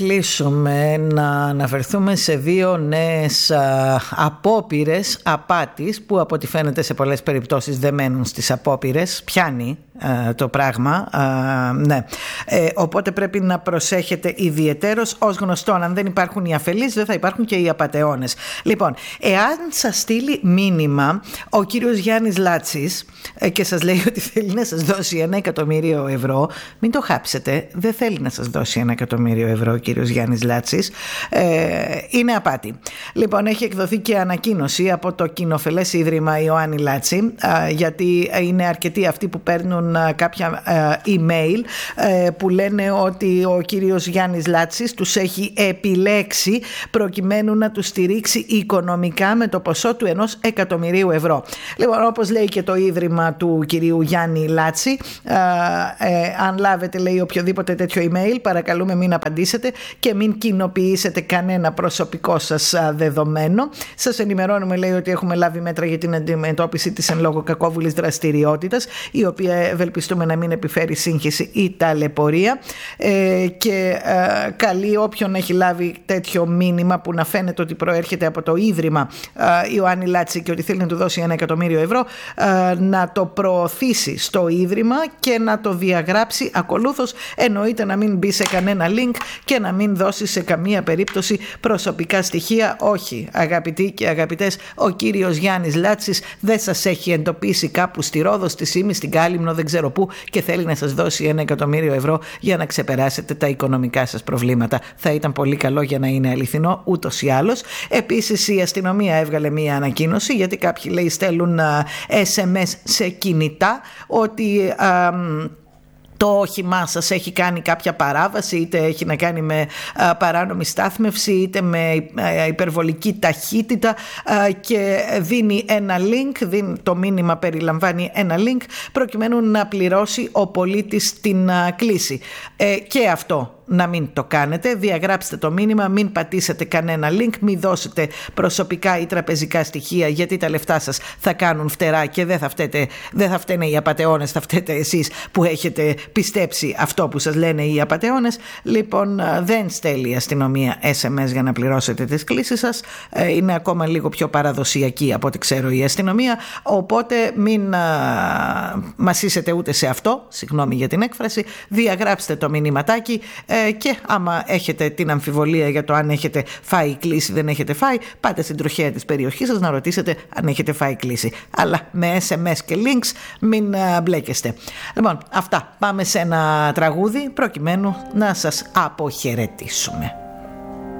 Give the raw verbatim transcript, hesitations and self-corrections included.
κλείσουμε να αναφερθούμε σε δύο νέες απόπειρες απάτης που από ό,τι φαίνεται σε πολλές περιπτώσεις δεν μένουν στις απόπειρες. Πιάνει α, το πράγμα. Α, ναι. ε, οπότε πρέπει να προσέχετε ιδιαιτέρως. Ως γνωστόν, αν δεν υπάρχουν οι αφελείς δεν θα υπάρχουν και οι απατεώνες. Λοιπόν, εάν σας στείλει μήνυμα ο κύριος Γιάννης Λάτσης ε, και σας λέει ότι θέλει να σας δώσει ένα εκατομμύριο ευρώ, μην το χάψετε. Δεν θέλει να σας δώσει ένα εκατομμύριο ευρώ ο κύριος Γιάννης Λάτσης. Ε, είναι απάτη. Λοιπόν, έχει εκδοθεί και ανακοίνωση από το κοινοφελές Ίδρυμα Ιωάννη Λάτση, ε, γιατί είναι αρκετοί αυτοί που παίρνουν ε, κάποια ε, email ε, που λένε ότι ο κύριος Γιάννης Λάτσης τους έχει επιλέξει προκειμένου να τους στηρίξει οικονομικά με το ποσό του ενός εκατομμυρίου ευρώ. Λοιπόν, όπως λέει και το Ίδρυμα του κυρίου Γιάννη Λάτση, ε, ε, αν λάβετε, λέει, οποιοδήποτε τέτοιο email, παρακαλούμε μην απαντήσετε και μην κοινοποιήσετε κανένα προσωπικό σας δεδομένο. Σας ενημερώνουμε, λέει, ότι έχουμε λάβει μέτρα για την αντιμετώπιση της εν λόγω κακόβουλης δραστηριότητας, η οποία ευελπιστούμε να μην επιφέρει σύγχυση ή ταλαιπωρία, ε, και ε, καλεί όποιον έχει λάβει τέτοιο μήνυμα που να φαίνεται ότι προέρχεται από το Ίδρυμα ε, Ιωάννη Λάτση και ότι θέλει να του δώσει ένα εκατομμύριο ευρώ, ε, να το προωθήσει στο Ίδρυμα και να το διαγράψει ακολούθως. Εννοείται να μην μπει σε κανένα link και να μην δώσει σε καμία περίπτωση προσωπικά στοιχεία. Όχι, αγαπητοί και αγαπητές, ο κύριος Γιάννης Λάτσης δεν σας έχει εντοπίσει κάπου στη Ρόδο, στη Σύμη, στην Κάλυμνο, δεν ξέρω πού, και θέλει να σας δώσει ένα εκατομμύριο ευρώ για να ξεπεράσετε τα οικονομικά σας προβλήματα. Θα ήταν πολύ καλό για να είναι αληθινό ούτως ή άλλως. Επίσης, η αστυνομία έβγαλε μία ανακοίνωση, γιατί κάποιοι, λέει, στέλνουν ες εμ ες σε κινητά ότι α, το όχημά σας έχει κάνει κάποια παράβαση, είτε έχει να κάνει με α, παράνομη στάθμευση, είτε με α, υπερβολική ταχύτητα, α, και δίνει ένα link, δίνει, το μήνυμα περιλαμβάνει ένα link προκειμένου να πληρώσει ο πολίτης την α, κλήση. Ε, και αυτό να μην το κάνετε. Διαγράψτε το μήνυμα, μην πατήσετε κανένα link, μην δώσετε προσωπικά ή τραπεζικά στοιχεία, γιατί τα λεφτά σας θα κάνουν φτερά και δεν θα, φταίτε, δεν θα φταίνε οι απατεώνες, θα φταίτε εσείς που έχετε πιστέψει αυτό που σας λένε οι απατεώνες. Λοιπόν, δεν στέλνει η αστυνομία ες εμ ες για να πληρώσετε τις κλήσεις σας. Είναι ακόμα λίγο πιο παραδοσιακή από ό,τι ξέρω η αστυνομία, οπότε μην α, μασίσετε ούτε σε αυτό, συγγνώμη για την έκφραση. Διαγράψτε το μηνυματάκι, και άμα έχετε την αμφιβολία για το αν έχετε φάει κλήση, δεν έχετε φάει, πάτε στην τροχέα της περιοχής σας να ρωτήσετε αν έχετε φάει κλήση. Αλλά με ες εμ ες και links μην μπλέκεστε. Λοιπόν, αυτά. Πάμε σε ένα τραγούδι προκειμένου να σας αποχαιρετήσουμε.